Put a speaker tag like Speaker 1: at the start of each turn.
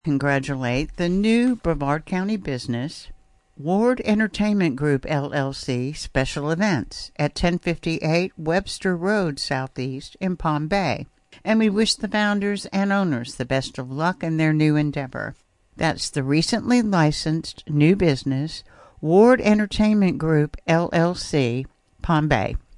Speaker 1: Congratulate the new Brevard County business, Ward Entertainment Group, LLC, special events at 1058 Webster Road Southeast in Palm Bay. And we wish the founders and owners the best of luck in their new endeavor. That's the recently licensed new business, Ward Entertainment Group, LLC, Palm Bay.